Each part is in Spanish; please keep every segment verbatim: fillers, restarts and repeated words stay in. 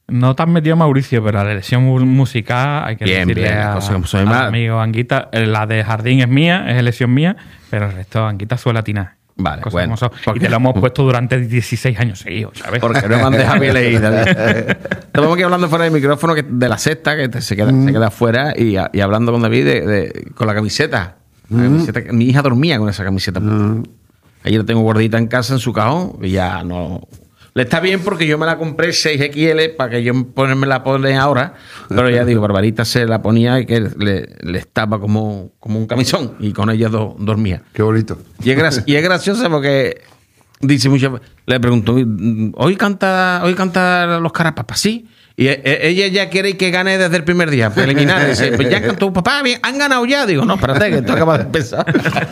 No te has metido, Mauricio, pero la elección musical hay que bien, decirle bien, a, soy a más... amigo Anguita. La de Jardín es mía, es elección mía, pero el resto Anguita suele atinar. Vale, Cosas bueno. como son. Y te lo hemos puesto durante dieciséis años seguidos, ¿sabes? Porque no me han dejado bien leír, David. Estamos aquí hablando fuera del micrófono que, de la sexta, que te, se, queda, mm. se queda afuera, y, y hablando con David de, de, con la camiseta. La mm. camiseta. Mi hija dormía con esa camiseta. Mm. Ayer la tengo guardadita en casa, en su cajón, y ya no... Le está bien porque yo me la compré seis equis ele para que yo ponerme la pone ahora, pero ya digo, Barbarita se la ponía y que le, le estaba como, como un camisón y con ella do, dormía. Qué bonito. Y es, graci- y es gracioso porque dice mucho, le pregunto, ¿hoy canta, hoy canta los Carapapas? Sí. Y ella ya quiere que gane desde el primer día, preliminar. Dice, pues ya cantó papá, bien, han ganado ya. Digo, no, espérate, que esto acaba de empezar.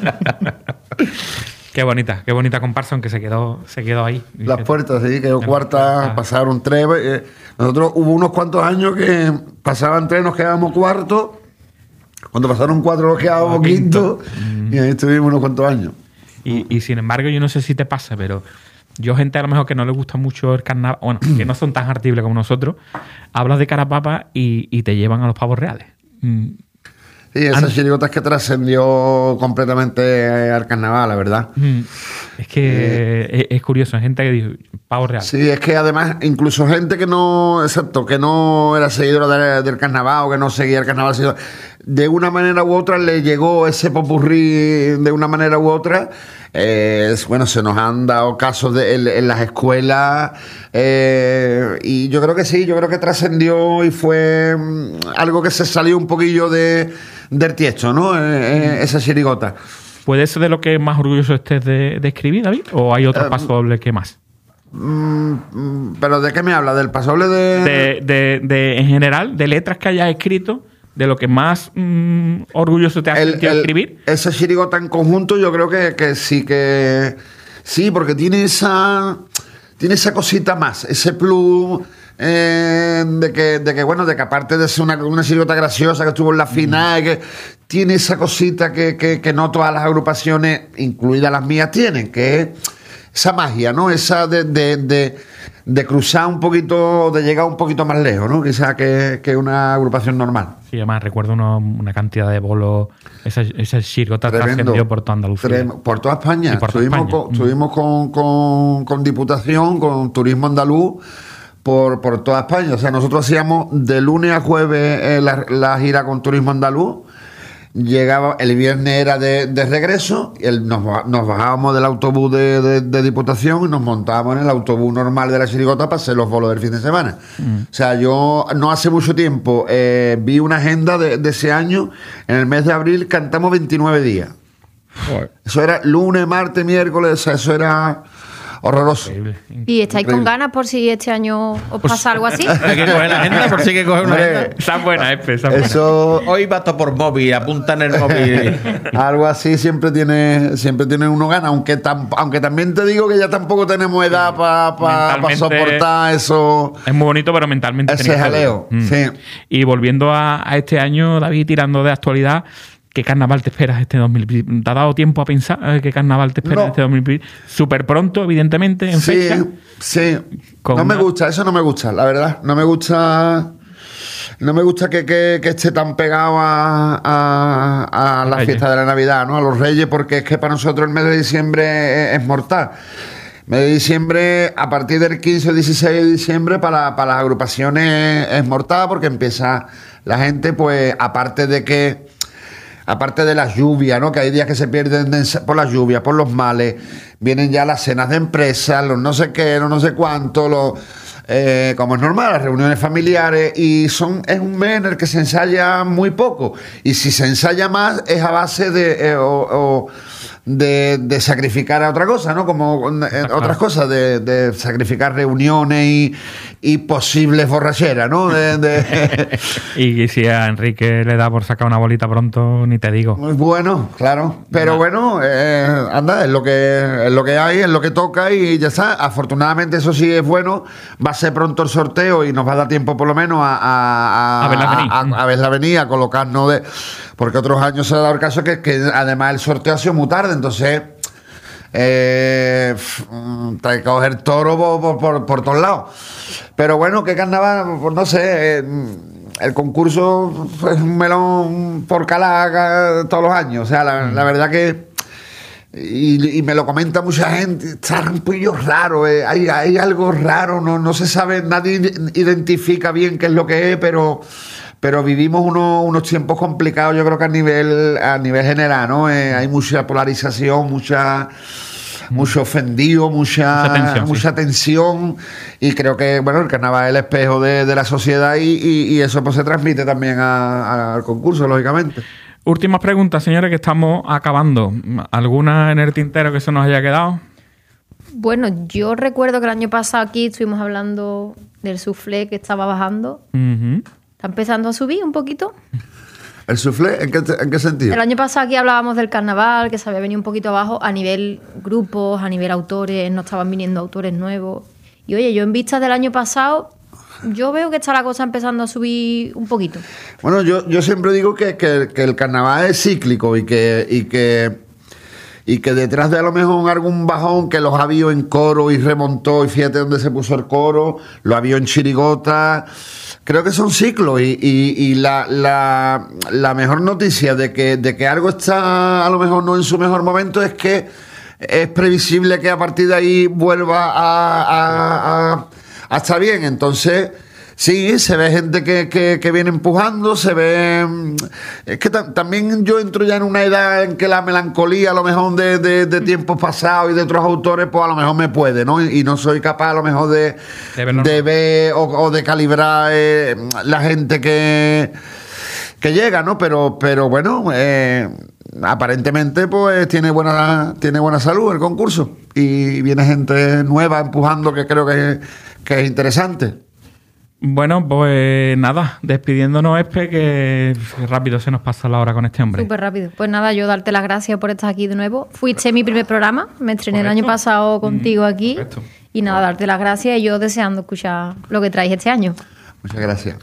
Qué bonita, qué bonita comparsa, aunque se quedó, se quedó ahí. Las puertas, sí, quedó cuarta, pasaron tres. Eh, nosotros hubo unos cuantos años que pasaban tres, nos quedábamos cuartos. Cuando pasaron cuatro nos quedábamos quinto. quinto. Y ahí estuvimos unos cuantos años. Y, y sin embargo, yo no sé si te pasa, pero yo, gente a lo mejor que no le gusta mucho el carnaval, bueno, que no son tan artibles como nosotros, hablas de Carapapa y, y te llevan a los pavos reales. Mm. Sí, esa chirigota es que trascendió completamente al carnaval, la verdad. Mm. Es que eh, es, es curioso, hay gente que dice pavo real. Sí, es que además, incluso gente que no, exacto, que no era seguidora de, del carnaval o que no seguía el carnaval, sino, de una manera u otra le llegó ese popurrí de una manera u otra. Eh, bueno, se nos han dado casos de, en, en las escuelas eh, y yo creo que sí, yo creo que trascendió y fue mm, algo que se salió un poquillo de, del tiesto, ¿no? Eh, eh, esa chirigota. ¿Puede ser de lo que más orgulloso estés de, de escribir, David? ¿O hay otro eh, paso doble que más? Mm, ¿Pero de qué me habla? ¿Del paso doble de...? De, de, de, en general, de letras que hayas escrito, de lo que más mmm, orgulloso te ha el, sentido el, escribir. Esa chirigota en conjunto yo creo que, que sí que... Sí, porque tiene esa... Tiene esa cosita más, ese plus... Eh, de que, de que bueno, de que aparte de ser una, una chirigota graciosa que estuvo en la final, mm. que tiene esa cosita que, que, que no todas las agrupaciones, incluidas las mías, tienen, que es esa magia, ¿no? Esa de, de, de, de cruzar un poquito, de llegar un poquito más lejos, ¿no? Quizá que, que una agrupación normal. Sí, además recuerdo uno, una cantidad de bolos, esa, esa chirigota trascendió por toda Andalucía. Tremendo. Por toda España. Por toda estuvimos España. Con, estuvimos con, con, con Diputación, con Turismo Andaluz, Por, por toda España. O sea, nosotros hacíamos de lunes a jueves eh, la, la gira con Turismo Andaluz. Llegaba, el viernes era de, de regreso, el, nos, nos bajábamos del autobús de, de, de Diputación y nos montábamos en el autobús normal de la chirigota para hacer los bolos del fin de semana. Mm. O sea, yo no hace mucho tiempo eh, vi una agenda de, de ese año. En el mes de abril cantamos veintinueve días. Joder. Eso era lunes, martes, miércoles, o sea, eso era... horroroso. Increíble, increíble. ¿Y estáis con ganas por si este año os pues, pasa algo así? Hay que coger la agenda por si hay que coger una agenda. Está buena, Espe, está buena. Eso... Hoy va todo por móvil, apunta en el móvil. Algo así siempre tiene, siempre tiene uno ganas, aunque, tam, aunque también te digo que ya tampoco tenemos edad para pa, pa soportar eso. Es muy bonito, pero mentalmente... Ese jaleo, mm. sí. Y volviendo a, a este año, David, tirando de actualidad... ¿Qué carnaval te esperas este dos mil veinte? ¿Te ha dado tiempo a pensar qué carnaval te esperas no. este dos mil veinte? Súper pronto, evidentemente, en sí, fecha. Sí, no una... me gusta, eso no me gusta, la verdad. No me gusta no me gusta que, que, que esté tan pegado a, a, a la Reyes. Fiesta de la Navidad, ¿no? A los Reyes, porque es que para nosotros el mes de diciembre es, es mortal. El mes de diciembre, a partir del quince o dieciséis de diciembre, para, para las agrupaciones es mortal, porque empieza la gente, pues, aparte de que aparte de las lluvias, ¿no? Que hay días que se pierden por las lluvias, por los males. Vienen ya las cenas de empresa, los no sé qué, los no sé cuánto, los, eh, como es normal, las reuniones familiares. Y son es un mes en el que se ensaya muy poco. Y si se ensaya más, es a base de... Eh, o, o, De, de sacrificar a otra cosa, ¿no? Como eh, otras cosas, de, de sacrificar reuniones y, y posibles borracheras, ¿no? De, de... y si a Enrique le da por sacar una bolita pronto, ni te digo. Muy bueno, claro. Pero no. bueno, eh, anda, es lo que es lo que hay, es lo que toca y ya está. Afortunadamente, eso sí es bueno. Va a ser pronto el sorteo y nos va a dar tiempo por lo menos a, a, a, a verla venir, a, a, a, verla venir, a colocarnos de... Porque otros años se ha dado el caso que, que además el sorteo ha sido muy tarde, entonces Eh, hay que coger toro por, por, por, por todos lados. Pero bueno, ¿qué carnaval? Pues no sé. Eh, el concurso es un melón por calaga todos los años. O sea, la, la verdad que. Y, y me lo comenta mucha gente, está un poquillo raro, eh. hay, hay algo raro, no, no se sabe, nadie identifica bien qué es lo que es, pero, pero vivimos unos, unos tiempos complicados, yo creo que a nivel, a nivel general, ¿no? Eh, hay mucha polarización, mucha... mucho ofendido, mucha, mucha, tensión, mucha sí. tensión, y creo que bueno, el carnaval es el espejo de, de la sociedad y, y, y eso pues se transmite también a, a, al concurso, lógicamente. Últimas preguntas, señores, que estamos acabando. ¿Alguna en el tintero que se nos haya quedado? Bueno, yo recuerdo que el año pasado aquí estuvimos hablando del soufflé que estaba bajando. Uh-huh. ¿Está empezando a subir un poquito? ¿El soufflé? ¿En qué, ¿En qué sentido? El año pasado aquí hablábamos del carnaval, que se había venido un poquito abajo a nivel grupos, a nivel autores, no estaban viniendo autores nuevos. Y oye, yo en vistas del año pasado, yo veo que está la cosa empezando a subir un poquito. Bueno, yo, yo siempre digo que, que, que el carnaval es cíclico y que, y que y que detrás de a lo mejor algún bajón que los ha habido en coro y remontó, y fíjate dónde se puso el coro, lo ha habido en chirigota. Creo que son ciclos y, y, y la, la, la mejor noticia de que, de que algo está a lo mejor no en su mejor momento es que es previsible que a partir de ahí vuelva a, a, a, a estar bien. Entonces, sí, se ve gente que, que, que viene empujando, se ve... Es que t- también yo entro ya en una edad en que la melancolía a lo mejor de, de, de tiempos pasados y de otros autores, pues a lo mejor me puede, ¿no? Y, y no soy capaz a lo mejor de, de ver o, o de calibrar eh, la gente que, que llega, ¿no? Pero, pero bueno, eh, aparentemente pues tiene buena, tiene buena salud el concurso y viene gente nueva empujando que creo que, que es interesante. Bueno, pues nada, despidiéndonos, Espe, que rápido se nos pasa la hora con este hombre. Súper rápido. Pues nada, yo darte las gracias por estar aquí de nuevo. Fuiste mi primer programa, me estrené Correcto. el año pasado contigo aquí. Correcto. Y nada, darte las gracias y yo deseando escuchar lo que traes este año. Muchas gracias.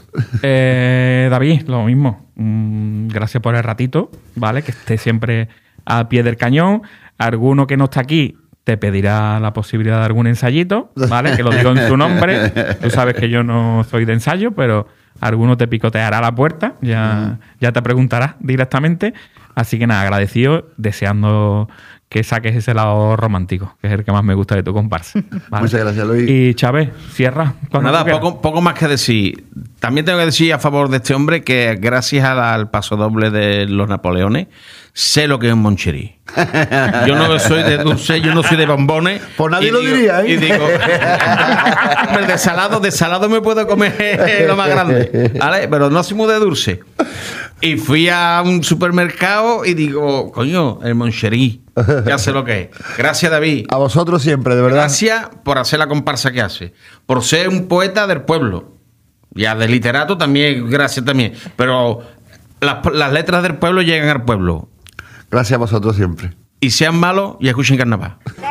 Eh, David, lo mismo. Mm, gracias por el ratito, ¿vale? Que esté siempre al pie del cañón. Alguno que no está aquí te pedirá la posibilidad de algún ensayito, ¿vale? Que lo digo en su nombre. Tú sabes que yo no soy de ensayo, pero alguno te picoteará la puerta, ya, ya te preguntará directamente. Así que nada, agradecido, deseando que saques ese lado romántico, que es el que más me gusta de tu comparsa. ¿Vale? Muchas gracias, Luis. Y Chávez, cierra. Pues nada, poco, poco más que decir. También tengo que decir a favor de este hombre que gracias al paso doble de los Napoleones, sé lo que es un moncherí. Yo no soy de dulce, yo no soy de bombones. Pues nadie y lo digo, diría, ¿eh? Y digo, hombre, de salado, de salado me puedo comer lo más grande, ¿vale? Pero no soy muy de dulce. Y fui a un supermercado y digo, coño, el moncherí, ya sé lo que es. Gracias, David. A vosotros siempre, de verdad. Gracias por hacer la comparsa que hace. Por ser un poeta del pueblo. Ya de literato también, gracias también. Pero las, las letras del pueblo llegan al pueblo. Gracias a vosotros siempre. Y sean malos y escuchen carnaval.